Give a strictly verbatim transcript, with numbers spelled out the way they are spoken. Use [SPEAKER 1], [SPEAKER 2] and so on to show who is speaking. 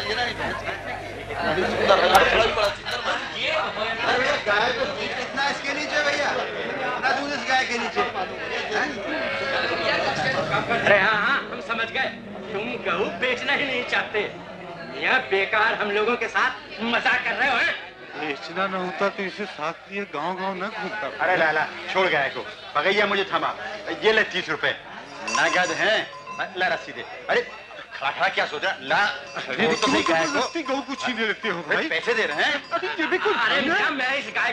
[SPEAKER 1] गाय को दूध कितना इसके नीचे भैया? कितना दूध इस गाय के नीचे?
[SPEAKER 2] अरे हाँ हाँ हम समझ गए, तुम गऊ बेचना ही नहीं चाहते। यह बेकार हम लोगों के साथ मजाक कर रहे हो हैं?
[SPEAKER 3] बेचना न होता तो इसे साथ लिए गांव गांव न घूमता।
[SPEAKER 1] अरे लाला छोड़ गाय को, पगैया मुझे थमा। ये ले तीस रुपए नगद हैं। ला रस्सी दे। अरे खड़ा खड़ा क्या सोचा? ला वो तो नहीं गाय को
[SPEAKER 3] गऊ को छीन लेते हो भाई।
[SPEAKER 1] पैसे दे रहे हैं।
[SPEAKER 3] अरे ये भी कुछ
[SPEAKER 2] अरे मैं इस गाय